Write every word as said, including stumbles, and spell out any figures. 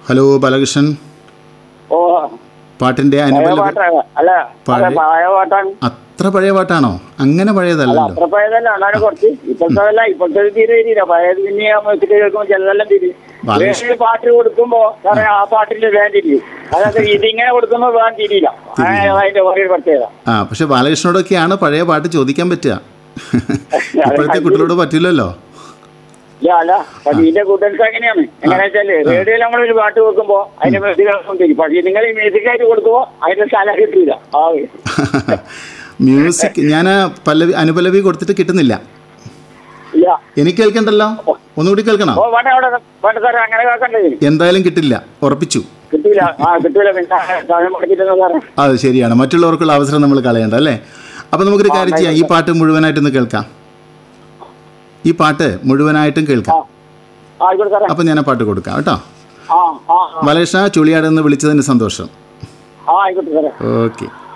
Hello Balakrishnan. ഓ പാട്ടിന്റെ പഴയ അനുബന്ധ പാട്ടാണ്. അല്ല പഴയ- പഴയ പാട്ടാണ്. അത്ര പഴയ പാട്ടാണോ? അങ്ങനെ അല്ല പഴയതല്ലല്ലോ. അത്ര പഴയതല്ല, എന്നാലും കുറച്ച് ഇപ്പോഴത്തെ ഇപ്പോഴത്തെ തീരെ വരില്ല. പഴയത് പിന്നെ വെച്ചിട്ട് കേൾക്കുമ്പോൾ ചിലതെല്ലാം തിരി ബാലകൃഷ്ണൻ വേറെ പാട്ട് കൊടുക്കുമ്പോ സാറേ ആ പാട്ടിന്റെ വേൻ തിരിയും. അതായത് ഇതിങ്ങനെ കൊടുക്കുമ്പോ വേൻ തിരിയില്ല. അതിന്റെ ഒരു പ്രത്യേകത. ആ പക്ഷെ ബാലകൃഷ്ണനോടൊക്കെയാണ് പഴയ പാട്ട് ചോദിക്കാൻ പറ്റുക. ഇപ്പോഴത്തെ കുട്ടികളോട് പറ്റില്ലല്ലോ. ഇല്ല അല്ല പതിന്റെ കൂട്ടർക്ക് അങ്ങനെയാണ്. എങ്ങനെ വെച്ചാല് റേഡിയോയിൽ നമ്മളൊരു പാട്ട് വെക്കുമ്പോ അതിന്റെ മ്യൂസിക് തിരിയും. പക്ഷേ നിങ്ങൾ ഈ മ്യൂസിക്കായിട്ട് കൊടുക്കുമ്പോ അതിന്റെ സ്ഥലം കിട്ടില്ല. ആ മ്യൂസിക് ഞാൻ പല്ലവി അനുപല്ലവി കൊടുത്തിട്ട് കിട്ടുന്നില്ല. ഇല്ല എനിക്ക് കേൾക്കണ്ടല്ലോ, ഒന്നുകൂടി കേൾക്കണം. ഓ വേണ്ട അവിടെ വേണ്ട സാറേ, അങ്ങനെ കേൾക്കണ്ടേ? എന്തായാലും കിട്ടില്ല, ഉറപ്പിച്ചു. കിട്ടൂല. ആ കിട്ടൂല. പിന്നെ സമയം മുടക്കിട്ടെന്ന് സാറേ. അത് ശരിയാണ്, മറ്റുള്ളവർക്കുള്ള അവസരം നമ്മൾ കളയണ്ട അല്ലേ. അപ്പം നമുക്കൊരു കാര്യം ചെയ്യാം, ഈ പാട്ട് മുഴുവനായിട്ടൊന്ന് കേൾക്കാം. ഈ പാട്ട് മുഴുവനായിട്ടും കേൾക്കാം. ആയിക്കോട്ടെ സാറേ. അപ്പം ഞാൻ ആ പാട്ട് കൊടുക്കാം കേട്ടോ. ആ ആ ബാലകൃഷ്ണ ചുളിയാടെന്ന് വിളിച്ചതിന് സന്തോഷം. ആ ആയിക്കോട്ടെ സാറേ. ഓക്കെ.